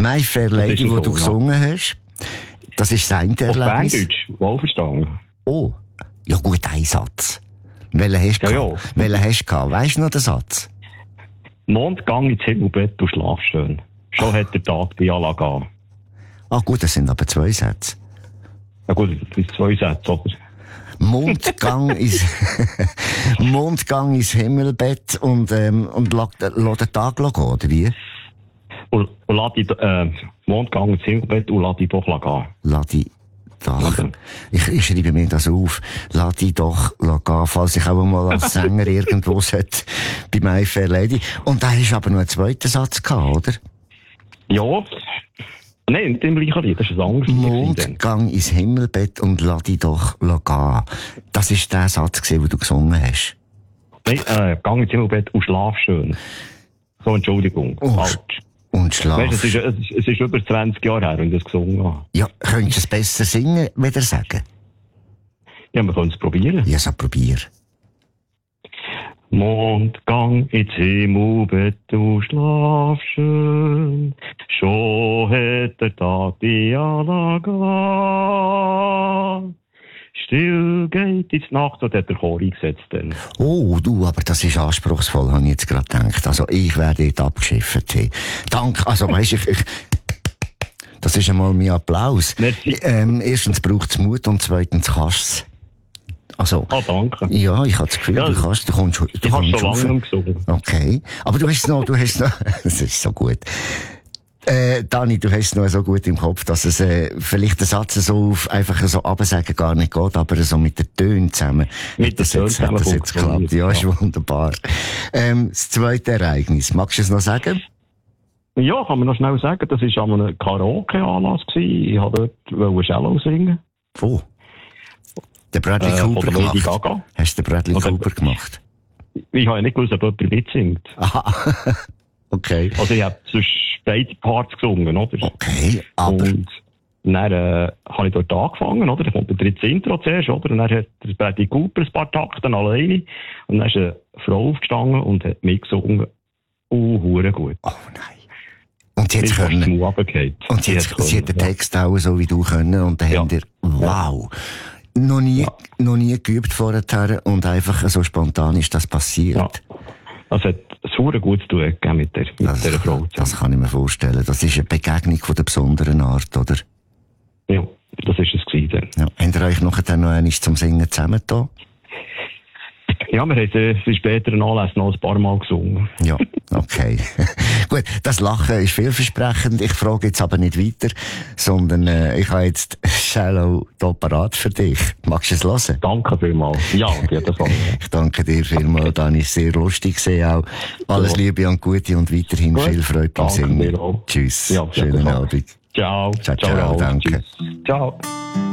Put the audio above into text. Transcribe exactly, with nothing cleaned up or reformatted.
My Fair Lady, so, wo du ja. gesungen hast, das ist sein Erlebnis. Auf Berndeutsch, wohlverstanden. Oh, ja gut, ein Satz. Welchen hast du Ja, gehabt? ja. Welchen hast du gehabt? Weisst du noch den Satz? Mondgang ins Himmelbett, du schlaf schön. Schon Ach. hat der Tag die Jala gehen. Ah gut, das sind aber zwei Sätze. Ja gut, das sind zwei Sätze, oder? Mondgang ins Mondgang ins Himmelbett und ähm, und lass den Tag gehen, oder wie? Und, und lass die, äh, Mondgang ins Himmelbett und lass die doch gehen. Lass die doch. Okay. Ich, ich schreibe mir das auf. Lass die doch gehen, falls ich auch mal als Sänger irgendwo sollte bei My Fair Lady. Und da hast du aber noch einen zweiten Satz gehabt, oder? Ja. Nein, nicht im gleichen Lied, das ist ein anderes Lied. Mondgang ins Himmelbett und lass die doch gehen. Das war der Satz, den du gesungen hast. Nein, äh, Gang ins Himmelbett und schlaf schön. So, Entschuldigung. Oh, Falsch. Und Schlaf. Weißt, es, ist, es, ist, es ist über zwanzig Jahre her, wenn ich das gesungen habe. Ja, könntest du es besser singen, wieder sagen? Ja, wir können es probieren. Ja, so probier. Mondgang ins Himmelbett, du schlaf schön. Schon hat der Tag die Jala gehen. Still geht ins Nacht, so hat der Chor eingesetzt dann. Oh, du, aber das ist anspruchsvoll, habe ich jetzt gerade gedacht. Also, ich werde dort abgeschifft. Hey. Danke, also, weisst ich, ich, das ist einmal mein Applaus. Merci. Ähm, erstens braucht es Mut und zweitens kannst es. Also, Ah, danke. ja, ich habe das Gefühl, Ja, du kannst, du kommst, du Ich habe kommst schon rauf. lange nicht gesungen. Okay. Aber du hast noch, du hast noch, das ist so gut. Äh, Dani, du hast es noch so gut im Kopf, dass es, äh, vielleicht der Satz so auf, einfach so absagen gar nicht geht, aber so mit den Tönen zusammen. Mit das den jetzt, Tönen hat das jetzt zusammen geklappt. Ja, ist ja. wunderbar. Ähm, das zweite Ereignis. Magst du es noch sagen? Ja, kann man noch schnell sagen, das war an einem Karaoke-Anlass. Ich wollte dort Cello singen. Wo? Der Bradley Äh, Cooper von der Lady gemacht. Gaga. Hast du den Bradley Oder- Cooper gemacht? Ich habe ja nicht gewusst, ob jemand mitsingt. Aha. Okay. Also ich habe sonst beide Parts gesungen, oder? Okay, aber, Und dann äh, habe ich dort angefangen, oder? Dann kommt der dritte Intro zuerst, oder? Und dann hat der Bradley Cooper ein paar Takte alleine. Und dann ist eine Frau aufgestanden und hat mitgesungen. Oh, hure gut. oh nein. Und sie Ich jetzt fast können. zum runtergefallen. Und sie, jetzt, sie hat den ja. Text auch so wie du können und dann Ja. haben ihr, wow. Noch nie, Ja. noch nie geübt vorher und einfach so spontan ist das passiert. Ja. Das hat super gut zu tun gegeben mit der, mit Das, dieser Frau zusammen. das kann ich mir vorstellen. Das ist eine Begegnung von der besonderen Art, oder? Ja, das ist es gewesen. Ja. Habt ihr euch nachher noch einmal zum Singen zusammengetan? Ja, wir haben äh, es später Anlässen noch ein paar Mal gesungen. Ja, okay. Gut, das Lachen ist vielversprechend. Ich frage jetzt aber nicht weiter, sondern äh, ich habe jetzt Shallow hier parat für dich. Magst du es hören? Danke vielmals. Ja, auf jeden Fall. Ich danke dir vielmals, Dani. Sehr lustig gesehen auch. Alles Ja. Liebe und Gute und weiterhin Gut. viel Freude beim Danke Singen. dir auch. Tschüss. Ja, auf jeden Schönen Fall. Abend. Ciao. Ciao, ciao, Ralf. danke. Tschüss. Ciao.